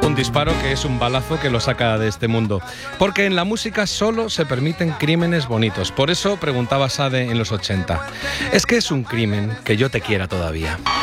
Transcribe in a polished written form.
un disparo que es un balazo que lo saca de este mundo. Porque en la música solo se permiten crímenes bonitos. Por eso preguntaba Sade en los 80. ¿Es que es un crimen que yo te quiera todavía?